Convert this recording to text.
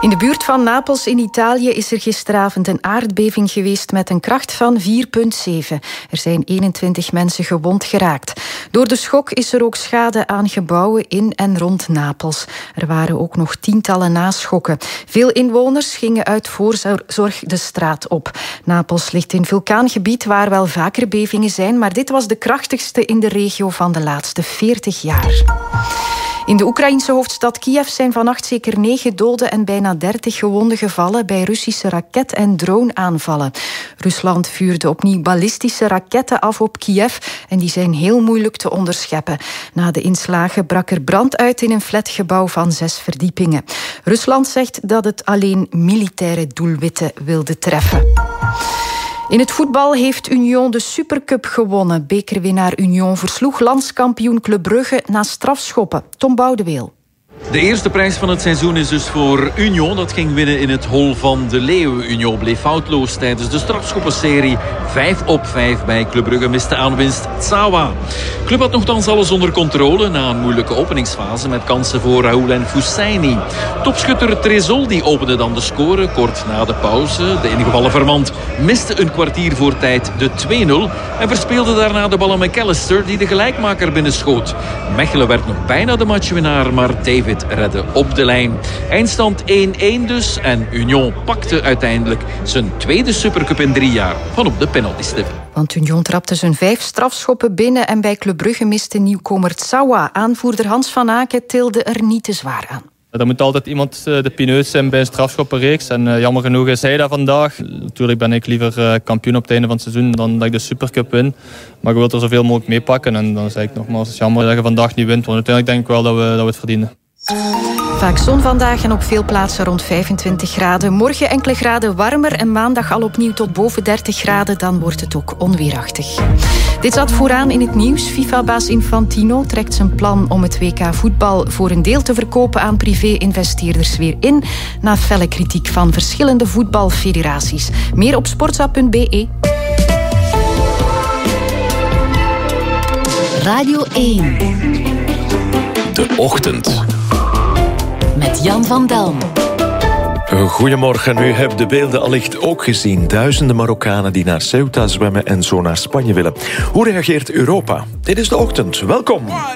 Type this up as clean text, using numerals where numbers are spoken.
In de buurt van Napels in Italië is er gisteravond een aardbeving geweest met een kracht van 4,7. Er zijn 21 mensen gewond geraakt. Door de schok is er ook schade aan gebouwen in en rond Napels. Er waren ook nog tientallen naschokken. Veel inwoners gingen uit voorzorg de straat op. Napels ligt in vulkaangebied waar wel vaker bevingen zijn, maar dit was de krachtigste in de regio van de laatste 40 jaar. In de Oekraïense hoofdstad Kiev zijn vannacht zeker 9 doden en bijna 30 gewonden gevallen bij Russische raket- en droneaanvallen. Rusland vuurde opnieuw ballistische raketten af op Kiev en die zijn heel moeilijk te onderscheppen. Na de inslagen brak er brand uit in een flatgebouw van 6 verdiepingen. Rusland zegt dat het alleen militaire doelwitten wilde treffen. In het voetbal heeft Union de Supercup gewonnen. Bekerwinnaar Union versloeg landskampioen Club Brugge na strafschoppen. Tom Boudeweel. De eerste prijs van het seizoen is dus voor Union. Dat ging winnen in het hol van de Leeuwen. Union bleef foutloos tijdens de strafschoppenserie. 5-5 bij Club Brugge miste aanwinst Tsawa. Club had nogthans alles onder controle na een moeilijke openingsfase met kansen voor Raoul en Foussaini. Topschutter Trezol die opende dan de score kort na de pauze. De ingevallen Vermand miste een kwartier voor tijd de 2-0 en verspeelde daarna de bal aan McAllister die de gelijkmaker binnenschoot. Mechelen werd nog bijna de matchwinnaar, maar David redde op de lijn. Eindstand 1-1 dus en Union pakte uiteindelijk zijn tweede Supercup in 3 jaar van op de penaltystip. Want Union trapte zijn 5 strafschoppen binnen en bij Club Brugge miste nieuwkomer Tsawa. Aanvoerder Hans van Aken tilde er niet te zwaar aan. Er moet altijd iemand de pineut zijn bij een strafschoppenreeks. En jammer genoeg is hij dat vandaag. Natuurlijk ben ik liever kampioen op het einde van het seizoen dan dat ik de Supercup win. Maar ik wil er zoveel mogelijk meepakken. En dan zeg ik nogmaals, het is jammer dat je vandaag niet wint. Want uiteindelijk denk ik wel dat we het verdienen. Vaak zon vandaag en op veel plaatsen rond 25 graden. Morgen enkele graden warmer en maandag al opnieuw tot boven 30 graden. Dan wordt het ook onweerachtig. Dit zat vooraan in het nieuws. FIFA-baas Infantino trekt zijn plan om het WK voetbal voor een deel te verkopen aan privé-investeerders weer in, na felle kritiek van verschillende voetbalfederaties. Meer op sportza.be. Radio 1. De Ochtend. Met Jan van Delm. Goedemorgen, u hebt de beelden allicht ook gezien. Duizenden Marokkanen die naar Ceuta zwemmen en zo naar Spanje willen. Hoe reageert Europa? Dit is De Ochtend, welkom.